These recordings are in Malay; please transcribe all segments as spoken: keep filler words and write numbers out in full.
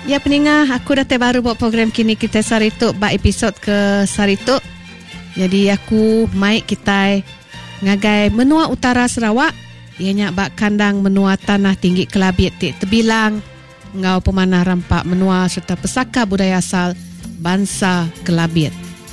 Ya peningah, aku dah terbaru buat program Kini Kita Sarituk bak episod ke Sarituk. Jadi aku mai kita ngagai menua utara Sarawak. Ianya bak kandang menua tanah tinggi Kelabit tik terbilang ngau pemanah rampak menua serta pesaka budaya asal bangsa Kelabit.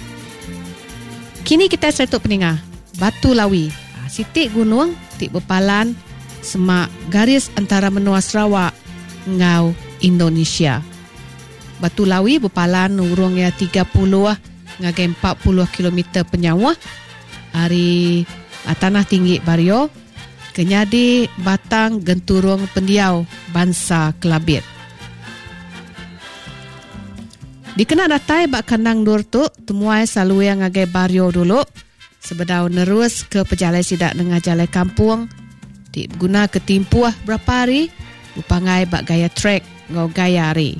Kini kita Sarituk peningah Batu Lawi. Sitik gunung tik berpalan semak garis antara menua Sarawak ngau Indonesia. Batu Lawi berpalan urung ya tiga puluh ngagai empat puluh kilometer penyawa hari tanah tinggi Bario kenyadi batang genturung pendiau bangsa Kelabit. Dikena datai bak kandang dur tu temuai selalu yang ngagai Bario dulu sebedau nerus ke pejalai sidak dengan jalai kampung diguna ketimpuah berapa hari upangai bak gaya trek ngau gaya hari.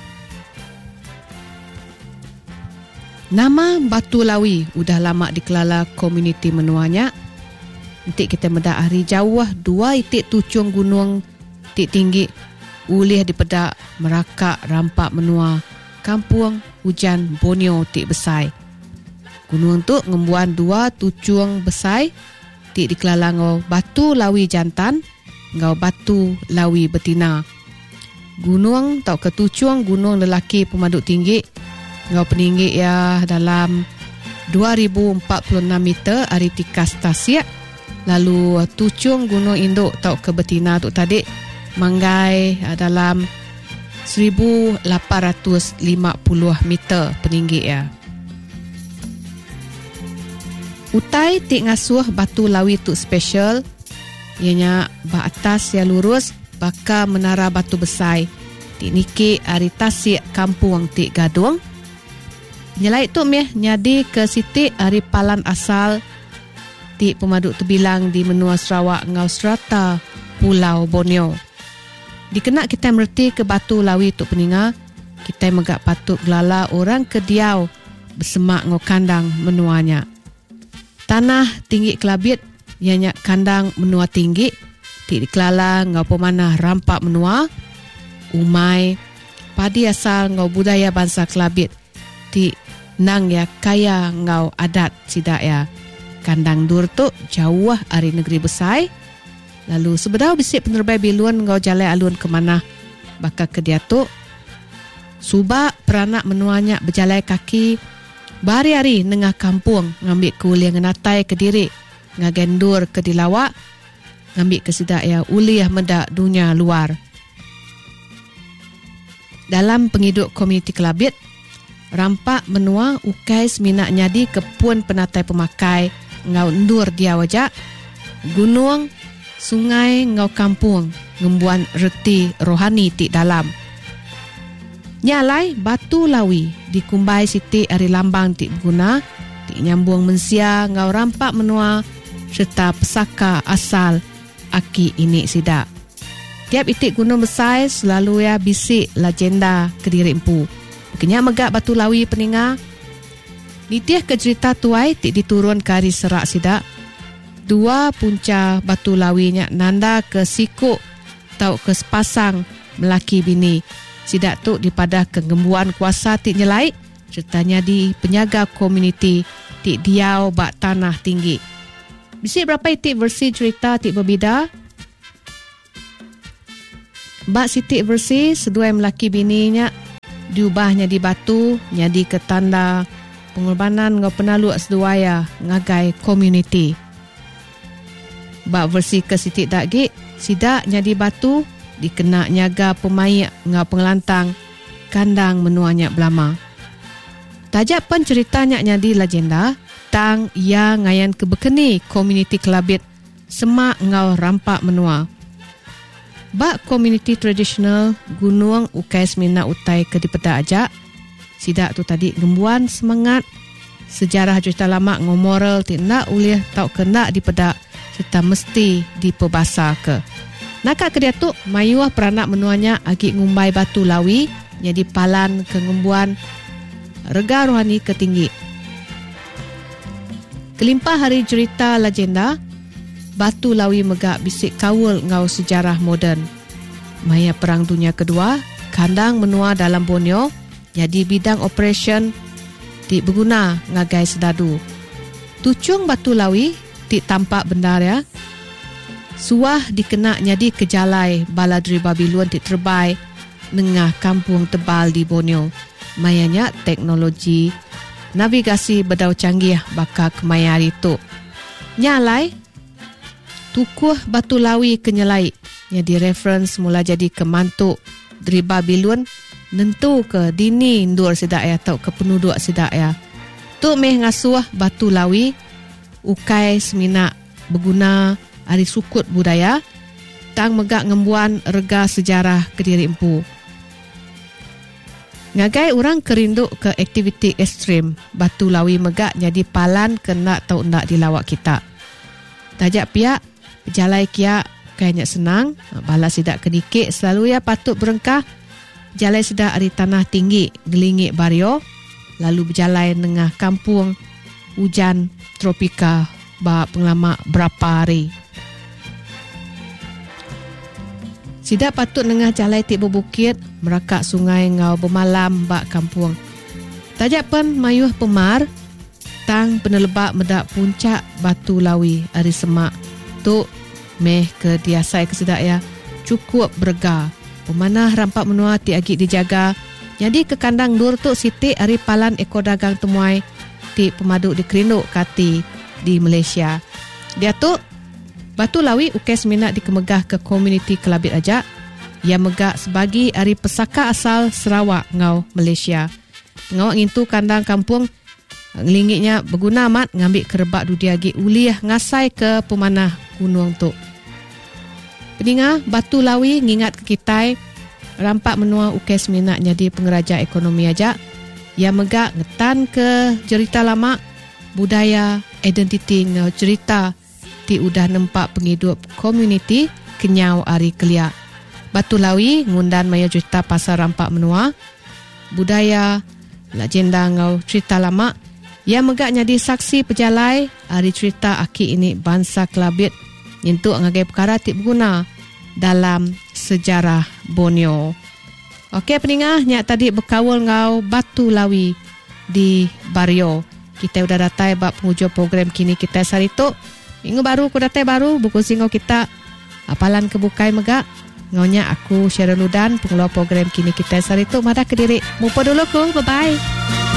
Nama Batu Lawi udah lama dikelala komuniti menuanya. Nanti kita medak hari jauh dua itik tucung gunung tik tinggi ulih di pedak merakak rampak menua kampung hujan Borneo tik besai. Gunung tu ngembuan dua tucung besai tik dikelala ngau Batu Lawi jantan ngau Batu Lawi betina. Gunung tau ketucung gunung lelaki pemaduk tinggi ngau peninggi ya dalam dua ribu empat puluh enam meter hari tikas Tasik. Lalu tucung gunung induk tau ke betina tu tadi manggai dalam seribu lapan ratus lima puluh meter peninggi ya. Utai tik ngasuh Batu Lawi tu special. Ianya ba atas ya lurus baka menara batu besai. Tik niki hari Tasik kampung tik Gadung. Nyelai tu meh nyadi ke sitik hari palan asal tik pemaduk terbilang di menua Sarawak ngau serata Pulau Borneo. Dikena kita merti ke Batu Lawi tu peninga, kita megak patut gelala orang kediau bersemak ngau kandang menuanya. Tanah tinggi Kelabit ianya kandang menua tinggi tik dikelala ngau pemanah rampak menua umai padi asal ngau budaya bangsa Kelabit tik nang ya kaya ngau adat sidak ya. Kandang dur tu jauh dari negeri besai. Lalu sebedau bisik penerbai bilun ngau jalai alun ke mana bakal ke dia tu. Subak peranak menuanya berjalai kaki bari-hari nengah kampung ngambil ke uli ngenatai ke diri ngagendur ke dilawak ngambil ke sidak ya uli yang mendak dunia luar. Dalam penghidup komuniti Kelabit rampak menua ukai seminak nyadi kepun penatai pemakai ngau endur dia wajak gunung sungai ngau kampung ngembuan reti rohani tik dalam. Nyalai Batu Lawi dikumbai siti ari lambang tik guna tik nyambung mensia ngau rampak menua serta pesaka asal aki ini sidak. Tiap itik gunung besar selalu ya bisik legenda Kediri Empu. Kenyak megak Batu Lawi peninga. Nitiah ke cerita tuai tik diturun ke hari serak sidak. Dua punca Batu Lawi nyak nanda ke sikuk tau ke sepasang melaki bini. Sidak tu dipadah kegembuan kuasa tik nyelai sertanya di penyaga komuniti tik diau bak tanah tinggi. Bisik berapa itik versi cerita tik berbeda. Bak sitik versi sedua melaki bininya diubahnya di batu nyadi ke tanda pengorbanan ngau penalu seduaya ngagai komuniti. Bak versi ke sitik dagi sidak nyadi batu dikena nyaga pemaik ngau pengelantang kandang menuanya belama. Tajak pun ceritanya nyadi legenda tang ia ngayan kebekeni komuniti Kelabit semak ngau rampak menua. Bak komuniti tradisional gunung ukai semina utai ke di peda ajak. Sidak tu tadi gembuan semangat sejarah cerita lama ngau moral tidak ulih tau kena di peda serta mesti diperbasa ke. Nakak ke dia tu mayuah peranak menuanya agi ngumbai Batu Lawi jadi palan ke ngembuan rega rohani ketinggi. Kelimpah hari cerita legenda Batu Lawi megak bisik kawul ngau sejarah moden. Maya Perang Dunia Kedua, kandang menua dalam Borneo jadi bidang operation ti berguna ngagai sedadu. Tucung batu lawi ti tampak benar ya. Suah dikena jadi kejalai bala Driba Biluan ti terbai nengah kampung tebal di Borneo. Mayanya teknologi navigasi bedau canggih baka kemayar itu. Nyalai tukuh batu lawi kenyelai jadi reference mula jadi kemantuk Driba Biluan nentu ke dini ndur sedak ya atau ke penduduk sedak ya. Tu meh ngasuh batu lawi ukai semina berguna hari sukut budaya tang megak ngembuan rega sejarah Kediri Empu. Ngagai orang kerinduk ke aktiviti ekstrim batu lawi megak jadi palan kena tau nak dilawak kita. Tajak pihak berjalai kia kayaknya senang bala sidak kedikit selalu ya patut berengkah. Jalai sedak dari tanah tinggi gelingik Bario lalu berjalan tengah kampung hujan tropika ba penglama berapa hari. Sidak patut tengah jalai tik berbukit merakak sungai ngau bermalam ba kampung. Tajak pen mayuh pemar tang penelebak medak puncak batu lawi hari semak tu meh ke diasai ke sedak ya cukup berga. Pemanah rampak menua ti agi dijaga. Jadi ke kandang dur tu siti hari palan ekor dagang temuai ti pemaduk di Kerinduk Kati di Malaysia. Dia tu batu lawi ukes minat dikemegah ke komuniti Kelabit Ajak yang megak sebagi hari pesaka asal Sarawak ngau Malaysia. Ngawak ngintu kandang kampung ngelingitnya berguna amat ngambil kerebak dudi agi uliah ngasai ke pemanah gunung tu. Peninga batu lawi ngingat ke kita rampak menua ukes minat jadi pengeraja ekonomi aja yang megak ngetan ke cerita lama budaya identiti ngau cerita ti udah nempak penghidup komuniti kenyau ari kelia. Batu lawi ngundan maya cerita pasal rampak menua budaya legenda ngau cerita lama yang megak jadi saksi pejalai ari cerita aki ini bangsa Kelabit untuk ngagai perkara ti berguna dalam sejarah Borneo. Okey peningah, nyak tadi berkawal ngau batu lawi di Bario. Kita udah datai bab penghujung program kini kita sarituk. Minggu baru ku datai baru buku singau kita apalan kebukai megak. Ngaunya aku Cheryl Ludan pengeluar program kini kita sarituk madah Kediri. Mupa dulu ku. Bye bye.